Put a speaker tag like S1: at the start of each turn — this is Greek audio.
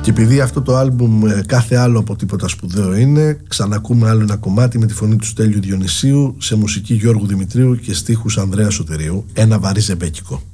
S1: Και επειδή αυτό το άλμπουμ κάθε άλλο από τίποτα σπουδαίο είναι, ξανακούμε άλλο ένα κομμάτι με τη φωνή του Στέλιου Διονυσίου σε μουσική Γιώργου Δημητρίου και στίχους Ανδρέα Σωτηρίου, ένα βαρύ ζεμπέκικο.